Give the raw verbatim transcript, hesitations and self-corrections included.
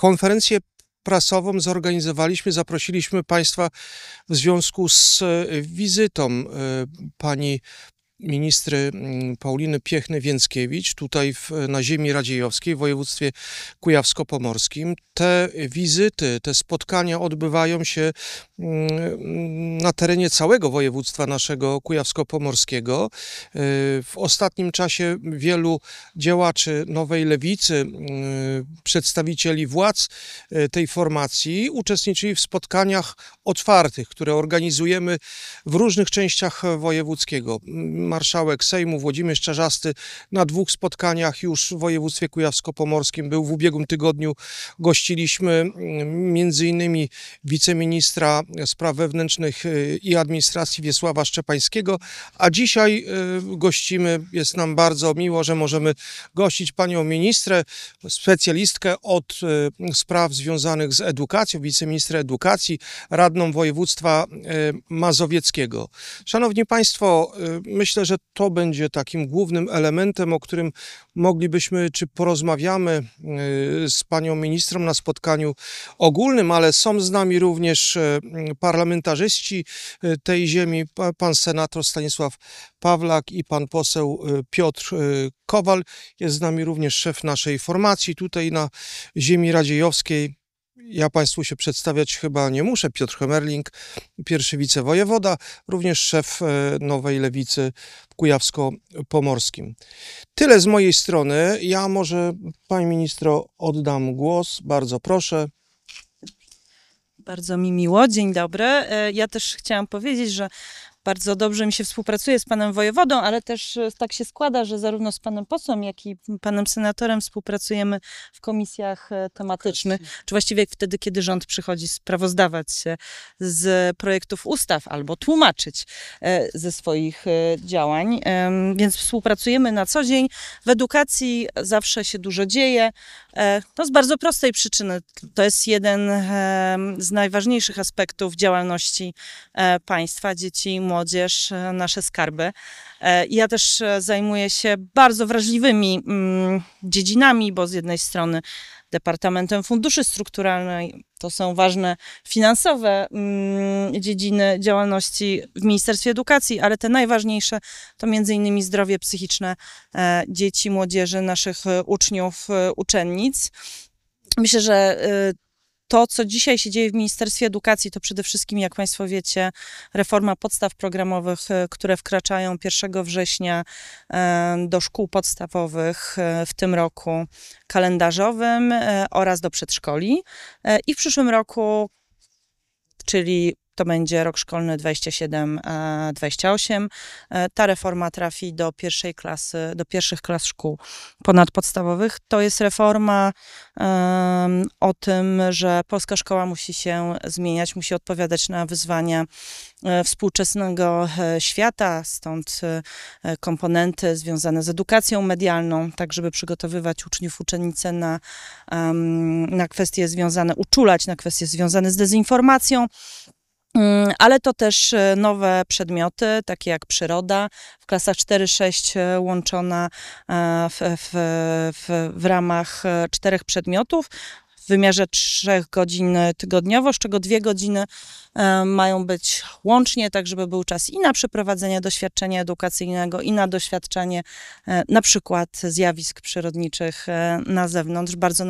konferencję prasową zorganizowaliśmy, zaprosiliśmy Państwa w związku z wizytą pani ministry Pauliny Piechny-Więckiewicz tutaj w, na ziemi radziejowskiej w województwie kujawsko-pomorskim. Te wizyty, te spotkania odbywają się na terenie całego województwa naszego kujawsko-pomorskiego. W ostatnim czasie wielu działaczy Nowej Lewicy, przedstawicieli władz tej formacji uczestniczyli w spotkaniach otwartych, które organizujemy w różnych częściach wojewódzkiego. Marszałek Sejmu Włodzimierz Czarzasty na dwóch spotkaniach już w województwie kujawsko-pomorskim był. W ubiegłym tygodniu gościliśmy między innymi wiceministra spraw wewnętrznych i administracji Wiesława Szczepańskiego, a dzisiaj gościmy, jest nam bardzo miło, że możemy gościć panią ministrę, specjalistkę od spraw związanych z edukacją, wiceministrę edukacji, radną województwa mazowieckiego. Szanowni Państwo, myślę, że to będzie takim głównym elementem, o którym moglibyśmy, czy porozmawiamy z panią ministrą na spotkaniu ogólnym, ale są z nami również parlamentarzyści tej ziemi, pan senator Stanisław Pawlak i pan poseł Piotr Kowal. Jest z nami również szef naszej formacji tutaj na ziemi radziejowskiej. Ja Państwu się przedstawiać chyba nie muszę. Piotr Hemerling, pierwszy wicewojewoda, również szef Nowej Lewicy w Kujawsko-Pomorskim. Tyle z mojej strony. Ja może pani ministro oddam głos. Bardzo proszę. Bardzo mi miło. Dzień dobry. Ja też chciałam powiedzieć, że bardzo dobrze mi się współpracuje z panem wojewodą, ale też tak się składa, że zarówno z panem posłem, jak i panem senatorem współpracujemy w komisjach tematycznych, czy właściwie wtedy, kiedy rząd przychodzi sprawozdawać się z projektów ustaw albo tłumaczyć ze swoich działań. Więc współpracujemy na co dzień. W edukacji zawsze się dużo dzieje. No z bardzo prostej przyczyny. To jest jeden z najważniejszych aspektów działalności państwa. Dzieci, młodzież, nasze skarby. Ja też zajmuję się bardzo wrażliwymi dziedzinami, bo z jednej strony Departamentem Funduszy Strukturalnych, to są ważne finansowe dziedziny działalności w Ministerstwie Edukacji, ale te najważniejsze to między innymi zdrowie psychiczne dzieci, młodzieży, naszych uczniów, uczennic. Myślę, że to, co dzisiaj się dzieje w Ministerstwie Edukacji, to przede wszystkim, jak Państwo wiecie, reforma podstaw programowych, które wkraczają pierwszego września do szkół podstawowych w tym roku kalendarzowym oraz do przedszkoli. I w przyszłym roku, czyli to będzie rok szkolny dwadzieścia siedem dwadzieścia osiem. Ta reforma trafi do pierwszej klasy, do pierwszych klas szkół ponadpodstawowych. To jest reforma um, o tym, że polska szkoła musi się zmieniać, musi odpowiadać na wyzwania współczesnego świata, stąd komponenty związane z edukacją medialną, tak żeby przygotowywać uczniów, uczennice na, um, na kwestie związane, uczulać na kwestie związane z dezinformacją. Ale to też nowe przedmioty, takie jak przyroda, w klasach cztery sześć łączona w, w, w, w ramach czterech przedmiotów w wymiarze trzech godzin tygodniowo, z czego dwie godziny mają być łącznie, tak żeby był czas i na przeprowadzenie doświadczenia edukacyjnego, i na doświadczenie na przykład zjawisk przyrodniczych na zewnątrz. Bardzo